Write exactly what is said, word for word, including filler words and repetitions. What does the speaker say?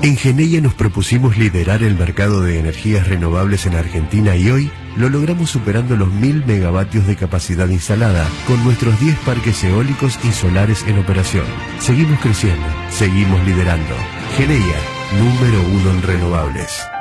En Geneia nos propusimos liderar el mercado de energías renovables en Argentina y hoy lo logramos superando los mil megavatios de capacidad instalada con nuestros diez parques eólicos y solares en operación. Seguimos creciendo, seguimos liderando. Geneia, número uno en renovables.